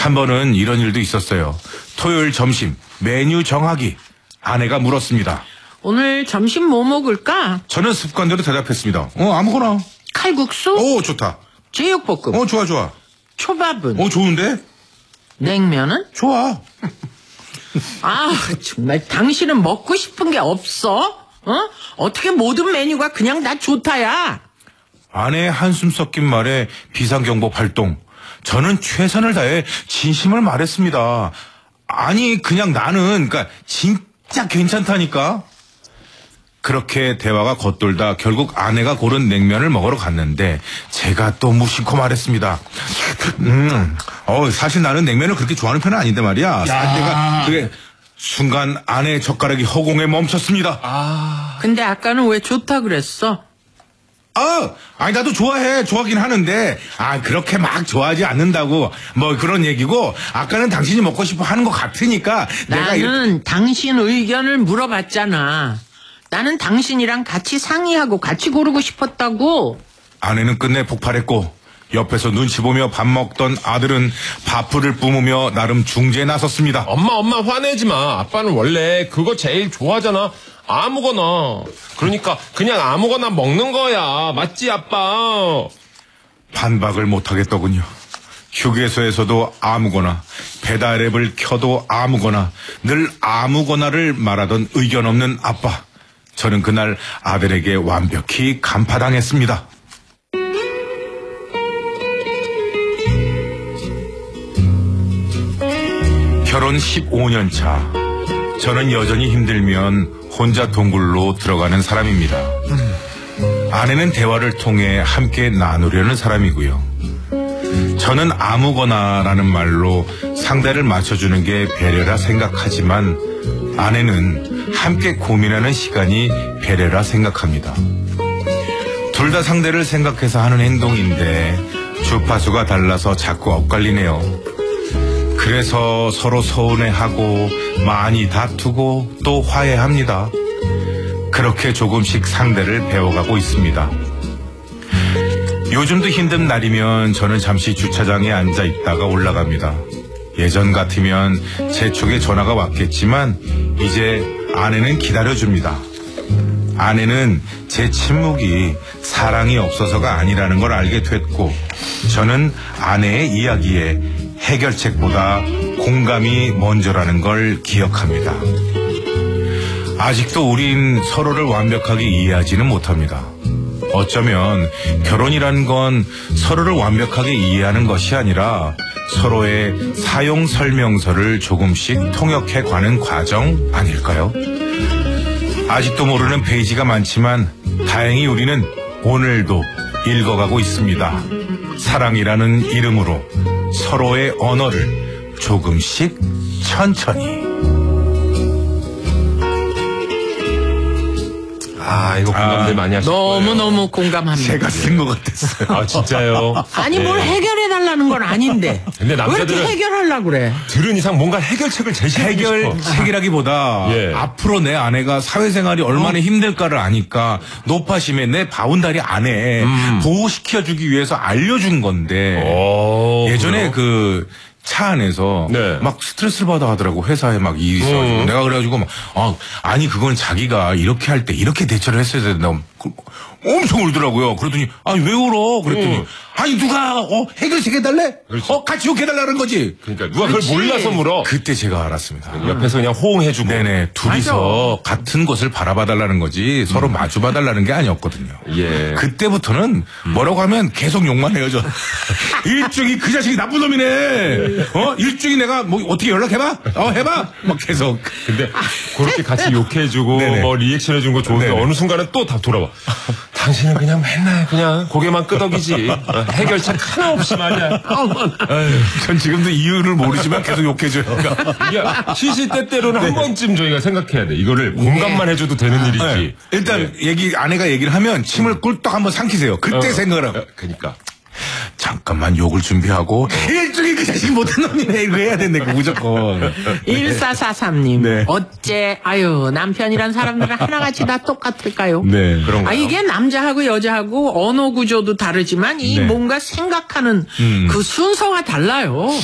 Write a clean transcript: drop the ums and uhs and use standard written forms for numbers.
한 번은 이런 일도 있었어요. 토요일 점심 메뉴 정하기. 아내가 물었습니다. 오늘 점심 뭐 먹을까? 저는 습관대로 대답했습니다. 아무거나. 칼국수? 오, 좋다. 제육볶음? 좋아. 초밥은? 좋은데? 냉면은? 좋아. 아, 정말 당신은 먹고 싶은 게 없어? 어떻게 모든 메뉴가 그냥 다 좋다야? 아내의 한숨 섞인 말에 비상경보 발동. 저는 최선을 다해 진심을 말했습니다. 아니, 그냥 나는, 진짜 괜찮다니까? 그렇게 대화가 겉돌다 결국 아내가 고른 냉면을 먹으러 갔는데 제가 또 무심코 말했습니다. 사실 나는 냉면을 그렇게 좋아하는 편은 아닌데 말이야. 그게 순간 아내의 젓가락이 허공에 멈췄습니다. 근데 아까는 왜 좋다 그랬어? 아니 나도 좋아하긴 하는데 그렇게 막 좋아하지 않는다고 뭐 그런 얘기고 아까는 당신이 먹고 싶어 하는 것 같으니까 나는 당신 의견을 물어봤잖아. 나는 당신이랑 같이 상의하고 같이 고르고 싶었다고. 아내는 끝내 폭발했고 옆에서 눈치 보며 밥 먹던 아들은 밥풀을 뿜으며 나름 중재에 나섰습니다. 엄마 화내지 마. 아빠는 원래 그거 제일 좋아하잖아. 아무거나. 그러니까 그냥 아무거나 먹는 거야. 맞지 아빠? 반박을 못하겠더군요. 휴게소에서도 아무거나, 배달 앱을 켜도 아무거나, 늘 아무거나를 말하던 의견 없는 아빠. 저는 그날 아들에게 완벽히 간파당했습니다. 결혼 15년 차. 저는 여전히 힘들면 혼자 동굴로 들어가는 사람입니다. 아내는 대화를 통해 함께 나누려는 사람이고요. 저는 아무거나라는 말로 상대를 맞춰주는 게 배려라 생각하지만 아내는 함께 고민하는 시간이 배려라 생각합니다. 둘 다 상대를 생각해서 하는 행동인데 주파수가 달라서 자꾸 엇갈리네요. 그래서 서로 서운해하고 많이 다투고 또 화해합니다. 그렇게 조금씩 상대를 배워가고 있습니다. 요즘도 힘든 날이면 저는 잠시 주차장에 앉아 있다가 올라갑니다. 예전 같으면 제 쪽에 전화가 왔겠지만 이제 아내는 기다려줍니다. 아내는 제 침묵이 사랑이 없어서가 아니라는 걸 알게 됐고 저는 아내의 이야기에 해결책보다 공감이 먼저라는 걸 기억합니다. 아직도 우린 서로를 완벽하게 이해하지는 못합니다. 어쩌면 결혼이란 건 서로를 완벽하게 이해하는 것이 아니라 서로의 사용 설명서를 조금씩 통역해가는 과정 아닐까요? 아직도 모르는 페이지가 많지만 다행히 우리는 오늘도 읽어가고 있습니다. 사랑이라는 이름으로 서로의 언어를 조금씩 천천히. 이거 공감들 많이 하실 거예요. 너무너무 공감합니다. 제가 쓴 것 같았어요. 진짜요? 아니 뭘 해결해달라는 건 아닌데 근데 왜 이렇게 남자들은 해결하려고 그래? 들은 이상 뭔가 해결책을 제시하고 싶어. 해결책이라기보다 앞으로 내 아내가 사회생활이 얼마나 힘들까를 아니까 노파심에 내 바운다리 안에 보호시켜주기 위해서 알려준 건데 예전에 그 차 안에서 막 스트레스를 받아 하더라고. 회사에 막 일이 있어가지고 내가 그래가지고 막 아니 그건 자기가 이렇게 할 때 이렇게 대처를 했어야 된다. 엄청 울더라고요. 그러더니 왜 울어? 그랬더니 아니 누가 해결책 해달래? 같이 욕해달라는 거지. 그러니까 누가 그걸 몰라서 물어. 그때 제가 알았습니다. 옆에서 그냥 호응해주고. 네네. 둘이서 같은 것을 바라봐달라는 거지 서로 마주봐달라는 게 아니었거든요. 그때부터는 뭐라고 하면 계속 욕만 해요. 저 일중이 그 자식이 나쁜 놈이네. 일중이 내가 뭐 어떻게 연락해봐? 해봐. 막 계속. 근데 그렇게 같이 욕해주고 뭐 리액션 해준 거 좋은데 어느 순간은 또 다 돌아와. 당신은 그냥 맨날 그냥 고개만 끄덕이지. 해결책 하나 없이 말이야. 전 지금도 이유를 모르지만 계속 욕해줘요. 이게 시시때때로는 한 번쯤 저희가 생각해야 돼. 이거를 공감만 해줘도 되는 일이지. 일단 아내가 얘기를 하면 침을 꿀떡 한번 삼키세요. 그때 생각을 하고. 그러니까. 잠깐만 욕을 준비하고 일종의 그 자식 못한 놈이네 이거 해야 된대 무조건. 1443님 어째 남편이란 사람들은 하나같이 다 똑같을까요? 그런가요? 이게 남자하고 여자하고 언어 구조도 다르지만 이 뭔가 생각하는 그 순서가 달라요.